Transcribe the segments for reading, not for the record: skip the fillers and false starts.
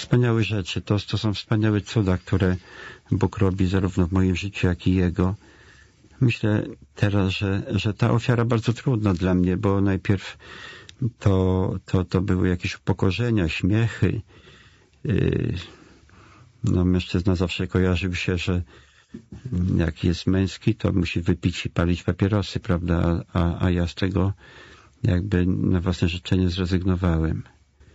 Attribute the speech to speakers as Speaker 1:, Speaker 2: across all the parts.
Speaker 1: wspaniałe rzeczy. To są wspaniałe cuda, które Bóg robi zarówno w moim życiu, jak i Jego. Myślę teraz, że ta ofiara bardzo trudna dla mnie, bo najpierw to były jakieś upokorzenia, śmiechy. No, mężczyzna zawsze kojarzył się, że jak jest męski, to musi wypić i palić papierosy, prawda? A ja z tego jakby na własne życzenie zrezygnowałem.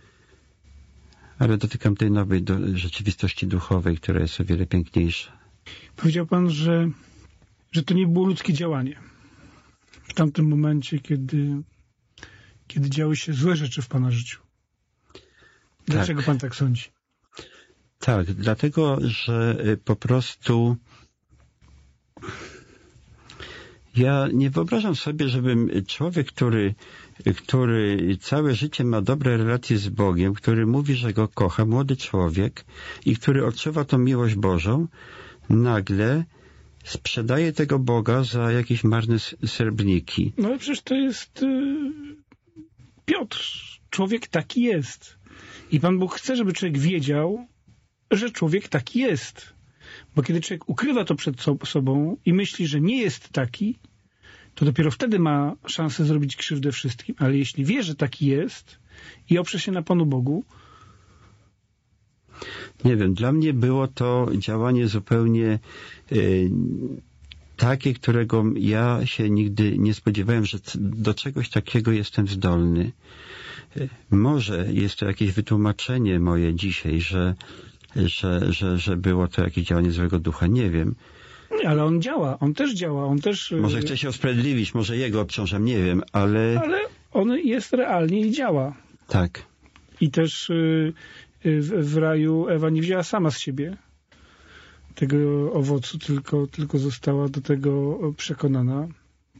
Speaker 1: Ale dotykam tej nowej rzeczywistości duchowej, która jest o wiele piękniejsza.
Speaker 2: Powiedział pan, że to nie było ludzkie działanie. W tamtym momencie, kiedy działy się złe rzeczy w pana życiu. Dlaczego pan tak sądzi?
Speaker 1: Tak, dlatego, że po prostu ja nie wyobrażam sobie, żebym człowiek, który całe życie ma dobre relacje z Bogiem, który mówi, że Go kocha, młody człowiek i który odczuwa tą miłość Bożą, nagle sprzedaje tego Boga za jakieś marne srebrniki.
Speaker 2: No ale przecież to jest Piotr. Człowiek taki jest. I Pan Bóg chce, żeby człowiek wiedział, że człowiek taki jest. Bo kiedy człowiek ukrywa to przed sobą i myśli, że nie jest taki, to dopiero wtedy ma szansę zrobić krzywdę wszystkim. Ale jeśli wie, że taki jest i oprze się na Panu Bogu...
Speaker 1: Nie wiem, dla mnie było to działanie zupełnie takie, którego ja się nigdy nie spodziewałem, że do czegoś takiego jestem zdolny. Może jest to jakieś wytłumaczenie moje dzisiaj, że było to jakieś działanie złego ducha. Nie wiem.
Speaker 2: Nie, ale on działa, on też działa, on też...
Speaker 1: Może chce się usprawiedliwić, może jego obciążam, nie wiem, ale...
Speaker 2: Ale on jest realnie i działa.
Speaker 1: Tak.
Speaker 2: I też w raju Ewa nie wzięła sama z siebie tego owocu, tylko została do tego przekonana.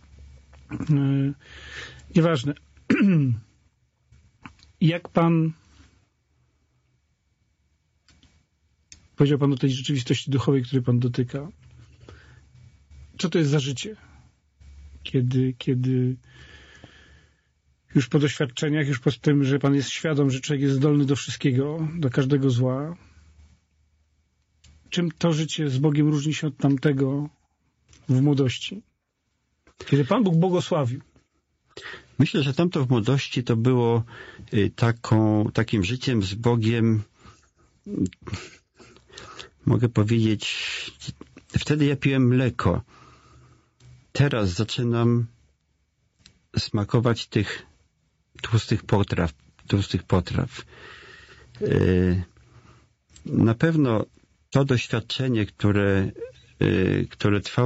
Speaker 2: Nieważne. Jak pan... Powiedział pan o tej rzeczywistości duchowej, której pan dotyka. Co to jest za życie? Kiedy już po doświadczeniach, już po tym, że pan jest świadom, że człowiek jest zdolny do wszystkiego, do każdego zła. Czym to życie z Bogiem różni się od tamtego w młodości? Kiedy Pan Bóg błogosławił.
Speaker 1: Myślę, że tamto w młodości to było takim życiem z Bogiem, mogę powiedzieć, wtedy ja piłem mleko. Teraz zaczynam smakować tych tłustych potraw. Na pewno to doświadczenie, które trwało